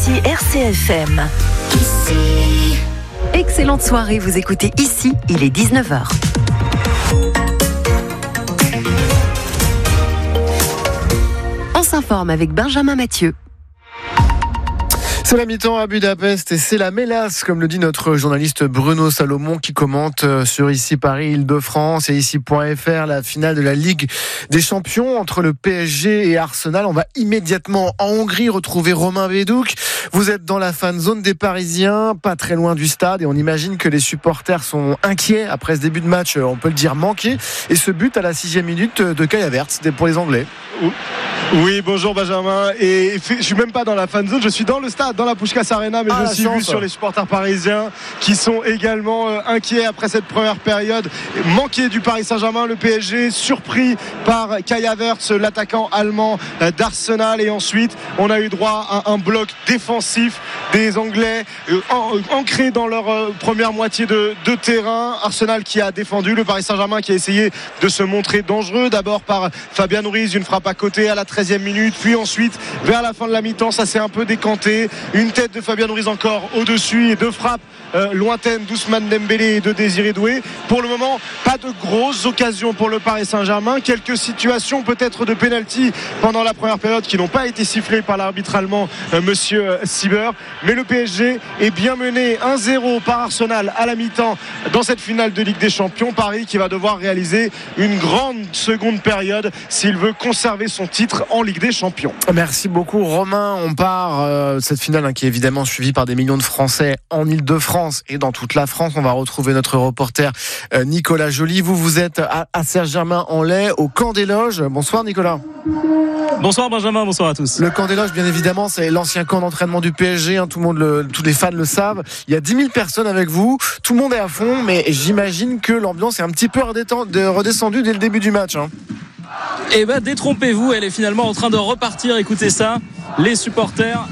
Ici RCFM. Excellente soirée, vous écoutez Ici, il est 19h. On s'informe avec Benjamin Mathieu. C'est la mi-temps à Budapest et c'est la mélasse, comme le dit notre journaliste Bruno Salomon qui commente sur Ici Paris, Île-de-France et Ici.fr la finale de la Ligue des Champions entre le PSG et Arsenal. On va immédiatement en Hongrie retrouver Romain Bédouc. Vous êtes dans la fan zone des Parisiens, pas très loin du stade et on imagine que les supporters sont inquiets après ce début de match, on peut le dire manqué. Et ce but à la 6e minute de Kai Havertz, c'était pour les Anglais. Oui, bonjour Benjamin. Et je suis même pas dans la fan zone, je suis dans le stade, dans la Puskás Arena, mais je suis vu sur les supporters parisiens qui sont également inquiets après cette première période manquée du Paris Saint-Germain. Le PSG surpris par Kai Havertz, l'attaquant allemand d'Arsenal, et ensuite on a eu droit à un bloc défensif des Anglais ancré dans leur première moitié de terrain. Arsenal qui a défendu, le Paris Saint-Germain qui a essayé de se montrer dangereux, d'abord par Fabian Ruiz, une frappe à côté à la 13e minute, puis ensuite vers la fin de la mi-temps ça s'est un peu décanté, une tête de Fabian Ruiz encore au-dessus et deux frappes lointaines d'Ousmane Dembélé et de Désiré Doué. Pour le moment, pas de grosses occasions pour le Paris Saint-Germain, quelques situations peut-être de pénalty pendant la première période qui n'ont pas été sifflées par l'arbitre allemand monsieur Sieber, mais le PSG est bien mené 1-0 par Arsenal à la mi-temps dans cette finale de Ligue des Champions. Paris qui va devoir réaliser une grande seconde période s'il veut conserver son titre en Ligue des Champions. Merci beaucoup Romain. On part cette finale qui est évidemment suivie par des millions de Français en Île-de-France et dans toute la France. On va retrouver notre reporter Nicolas Joly. Vous êtes à Saint-Germain-en-Laye au Camp des Loges. Bonsoir Nicolas. Bonsoir Benjamin, bonsoir à tous. Le Camp des Loges, bien évidemment, c'est l'ancien camp d'entraînement du PSG, tous les fans le savent. Il y a 10 000 personnes avec vous, tout le monde est à fond, mais j'imagine que l'ambiance est un petit peu redescendue dès le début du match. Et détrompez-vous, elle est finalement en train de repartir. Écoutez ça, les supporters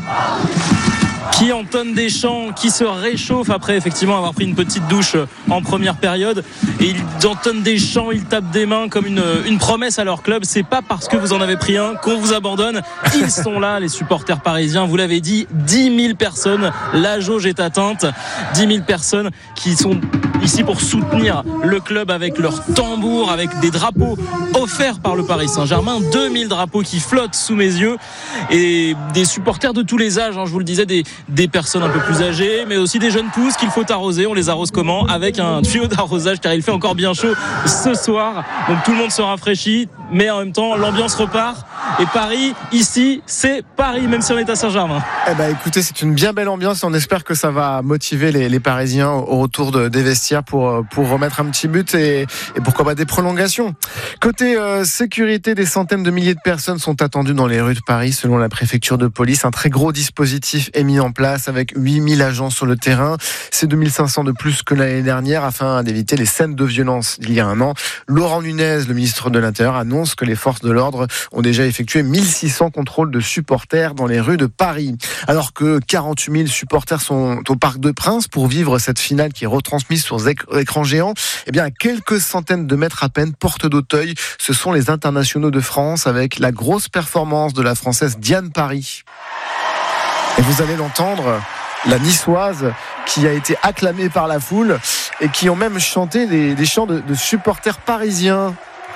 qui entonnent des chants, qui se réchauffent après effectivement avoir pris une petite douche en première période, et ils entonnent des chants, ils tapent des mains comme une promesse à leur club. C'est pas parce que vous en avez pris un qu'on vous abandonne. Ils sont là, les supporters parisiens, vous l'avez dit, 10 000 personnes, la jauge est atteinte, 10 000 personnes qui sont ici pour soutenir le club avec leurs tambours, avec des drapeaux offerts par le Paris Saint-Germain, 2000 drapeaux qui flottent sous mes yeux, et des supporters de tous les âges, je vous le disais, des personnes un peu plus âgées, mais aussi des jeunes pousses qu'il faut arroser. On les arrose comment ? Avec un tuyau d'arrosage, car il fait encore bien chaud ce soir, donc tout le monde se rafraîchit, mais en même temps l'ambiance repart. Et Paris, ici, c'est Paris, même si on est à Saint-Germain. Écoutez, c'est une bien belle ambiance et on espère que ça va motiver les Parisiens au retour des vestiaires pour remettre un petit but et pourquoi pas des prolongations. Côté sécurité, des centaines de milliers de personnes sont attendues dans les rues de Paris selon la préfecture de police. Un très gros dispositif est mis en place avec 8000 agents sur le terrain. C'est 2500 de plus que l'année dernière afin d'éviter les scènes de violence d'il y a un an. Laurent Nunez, le ministre de l'Intérieur, annonce que les forces de l'ordre ont déjà effectué 1600 contrôles de supporters dans les rues de Paris. Alors que 48 000 supporters sont au Parc des Princes pour vivre cette finale qui est retransmise sur écran géant, à quelques centaines de mètres à peine, porte d'Auteuil, ce sont les internationaux de France avec la grosse performance de la Française Diane Paris. Et vous allez l'entendre, la niçoise qui a été acclamée par la foule et qui ont même chanté des chants de supporters parisiens.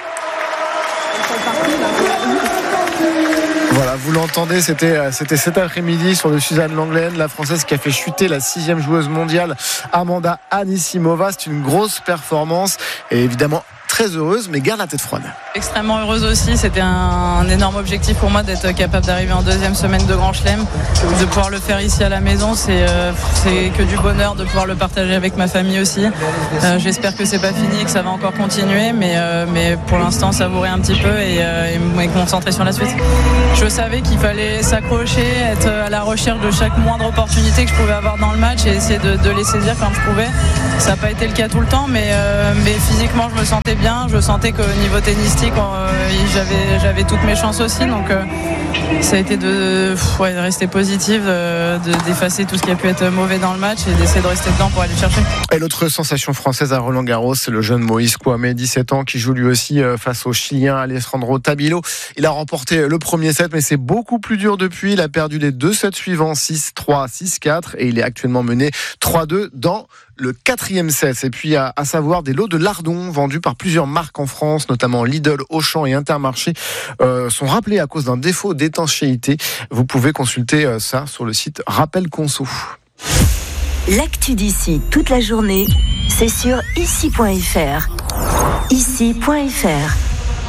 Voilà, vous l'entendez, c'était cet après-midi sur le Suzanne Lenglen, la Française qui a fait chuter la 6e joueuse mondiale Amanda Anisimova. C'est une grosse performance et évidemment très heureuse, mais garde la tête froide. Extrêmement heureuse aussi, c'était un énorme objectif pour moi d'être capable d'arriver en 2e semaine de Grand Chelem, de pouvoir le faire ici à la maison, c'est que du bonheur de pouvoir le partager avec ma famille aussi. J'espère que c'est pas fini et que ça va encore continuer, mais pour l'instant savourer un petit peu et me concentrer sur la suite. Je savais qu'il fallait s'accrocher, être à la recherche de chaque moindre opportunité que je pouvais avoir dans le match et essayer de les saisir quand je pouvais. Ça n'a pas été le cas tout le temps, mais physiquement je me sentais bien. bien. Je sentais qu'au niveau tennistique, j'avais toutes mes chances aussi. Donc ça a été de rester positive, d'effacer tout ce qui a pu être mauvais dans le match et d'essayer de rester dedans pour aller le chercher. Et l'autre sensation française à Roland-Garros, c'est le jeune Moïse Kouamé, 17 ans, qui joue lui aussi face au Chilien Alessandro Tabilo. Il a remporté le premier set, mais c'est beaucoup plus dur depuis. Il a perdu les 2 sets suivants, 6-3, 6-4, et il est actuellement mené 3-2 dans le 4e set. Et puis à savoir des lots de lardons vendus par plusieurs marques en France, notamment Lidl, Auchan et Intermarché, sont rappelés à cause d'un défaut d'étanchéité. Vous pouvez consulter ça sur le site Rappel Conso. L'actu d'ici toute la journée, c'est sur ici.fr. Ici.fr.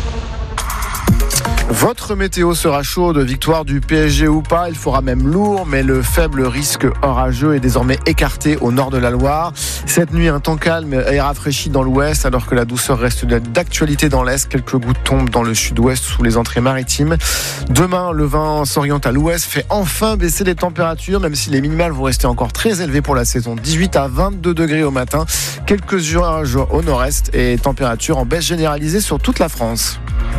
Votre météo sera chaude, victoire du PSG ou pas, il fera même lourd, mais le faible risque orageux est désormais écarté au nord de la Loire. Cette nuit, un temps calme et rafraîchi dans l'ouest, alors que la douceur reste d'actualité dans l'est. Quelques gouttes tombent dans le sud-ouest sous les entrées maritimes. Demain, le vent s'oriente à l'ouest, fait enfin baisser les températures, même si les minimales vont rester encore très élevées pour la saison. 18 à 22 degrés au matin, quelques orages au nord-est et température en baisse généralisée sur toute la France.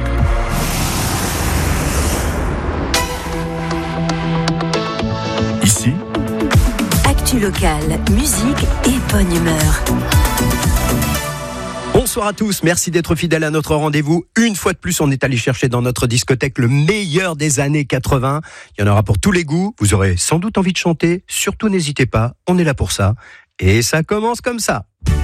Ici, actu locale, musique et bonne humeur. Bonsoir à tous, merci d'être fidèles à notre rendez-vous. Une fois de plus, on est allé chercher dans notre discothèque le meilleur des années 80. Il y en aura pour tous les goûts, vous aurez sans doute envie de chanter. Surtout n'hésitez pas, on est là pour ça. Et ça commence comme ça.